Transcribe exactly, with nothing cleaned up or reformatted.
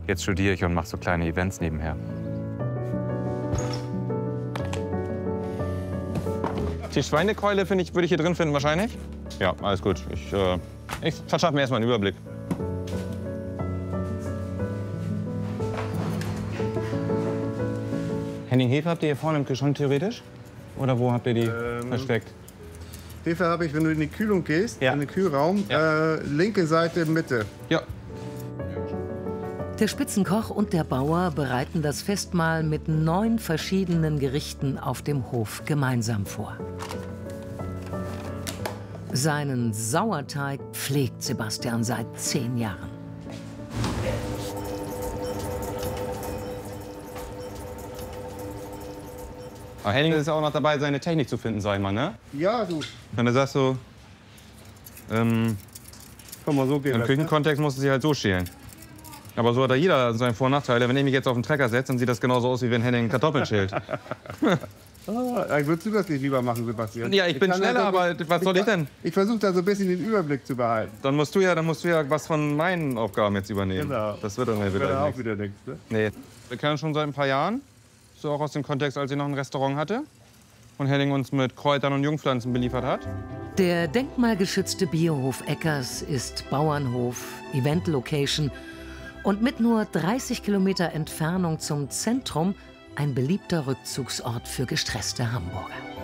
Jetzt studiere ich und mache so kleine Events nebenher. Die Schweinekeule, finde ich, würde ich hier drin finden wahrscheinlich. Ja, alles gut. Ich, äh, ich verschaffe mir erstmal einen Überblick. Henning, Hefe habt ihr hier vorne im Kühlschrank theoretisch? Oder wo habt ihr die ähm, versteckt? Hefe habe ich, wenn du in die Kühlung gehst, ja. in den Kühlraum, ja. äh, linke Seite, Mitte. Ja. Der Spitzenkoch und der Bauer bereiten das Festmahl mit neun verschiedenen Gerichten auf dem Hof gemeinsam vor. Seinen Sauerteig pflegt Sebastian seit zehn Jahren. Aber Henning ist auch noch dabei, seine Technik zu finden, sag ich mal, ne? Ja, du. Wenn du sagst so, ähm, Komm mal, so geht im das, Küchenkontext musst du sie halt so schälen. Aber so hat da jeder seine Vor- und Nachteile. Wenn ich mich jetzt auf den Trecker setze, dann sieht das genauso aus, wie wenn Henning Kartoffeln schält. Ah, würdest du das nicht lieber machen, Sebastian? Ja, ich, ich bin schneller, so, aber was soll ich denn? Ich versuche da so ein bisschen den Überblick zu behalten. Dann musst du ja, dann musst du ja was von meinen Aufgaben jetzt übernehmen. Genau. Das wird dann ja Das wieder wird auch nichts. wieder nichts, ne? Nee. Wir kennen uns schon seit ein paar Jahren. So auch aus dem Kontext, als ich noch ein Restaurant hatte. Und Henning uns mit Kräutern und Jungpflanzen beliefert hat. Der denkmalgeschützte Biohof Eckers ist Bauernhof, Event-Location und mit nur dreißig Kilometer Entfernung zum Zentrum ein beliebter Rückzugsort für gestresste Hamburger.